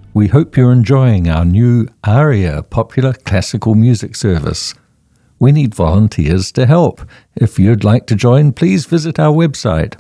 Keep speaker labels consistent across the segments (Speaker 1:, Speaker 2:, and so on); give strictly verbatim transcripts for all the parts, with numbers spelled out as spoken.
Speaker 1: We hope you're enjoying our new ARIA Popular Classical Music Service. We need volunteers to help. If you'd like to join, please visit our website,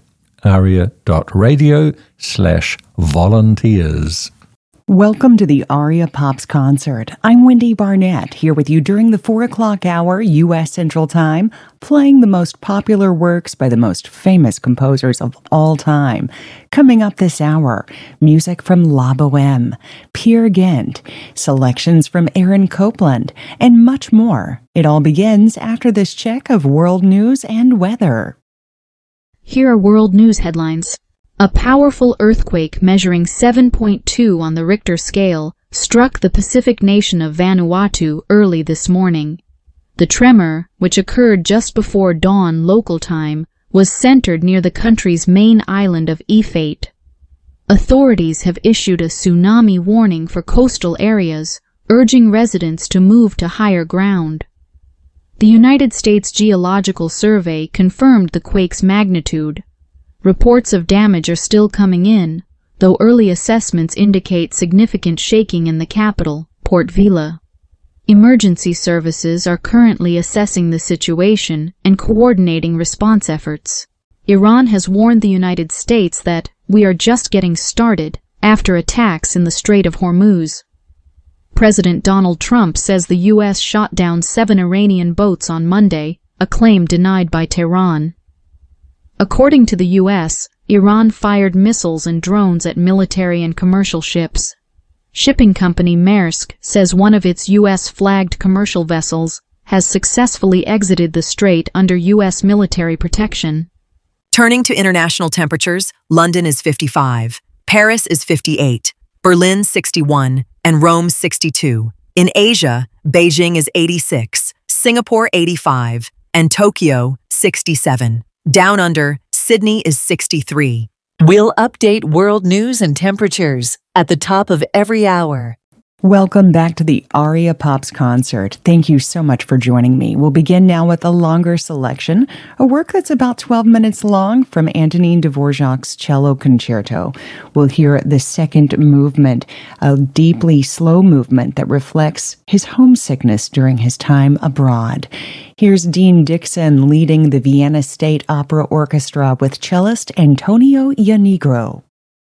Speaker 1: aria.radio slash volunteers.
Speaker 2: Welcome to the Aria Pops Concert. I'm Wendy Barnett, here with you during the four o'clock hour U S Central Time, playing the most popular works by the most famous composers of all time. Coming up this hour, music from La Boheme, Peer Gynt, selections from Aaron Copland, and much more. It all begins after this check of world news and weather.
Speaker 3: Here are world news headlines. A powerful earthquake measuring seven point two on the Richter scale struck the Pacific nation of Vanuatu early this morning. The tremor, which occurred just before dawn local time, was centered near the country's main island of Efate. Authorities have issued a tsunami warning for coastal areas, urging residents to move to higher ground. The United States Geological Survey confirmed the quake's magnitude. Reports of damage are still coming in, though early assessments indicate significant shaking in the capital, Port Vila. Emergency services are currently assessing the situation and coordinating response efforts. Iran has warned the United States that we are just getting started after attacks in the Strait of Hormuz. President Donald Trump says the U S shot down seven Iranian boats on Monday, a claim denied by Tehran. According to the U S, Iran fired missiles and drones at military and commercial ships. Shipping company Maersk says one of its U S-flagged commercial vessels has successfully exited the strait under U S military protection.
Speaker 4: Turning to international temperatures, London is fifty-five, Paris is fifty-eight, Berlin sixty-one, and Rome sixty-two. In Asia, Beijing is eighty-six, Singapore eighty-five, and Tokyo sixty-seven. Down under, Sydney is sixty-three.
Speaker 5: We'll update world news and temperatures at the top of every hour.
Speaker 2: Welcome back to the Aria Pops Concert. Thank you so much for joining me. We'll begin now with a longer selection, a work that's about twelve minutes long from Antonin Dvorak's Cello Concerto. We'll hear the second movement, a deeply slow movement that reflects his homesickness during his time abroad. Here's Dean Dixon leading the Vienna State Opera Orchestra with cellist Antonio Ianigro.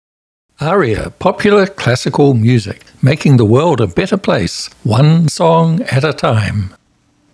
Speaker 1: ARIA, popular classical music, making the world a better place, one song at a time.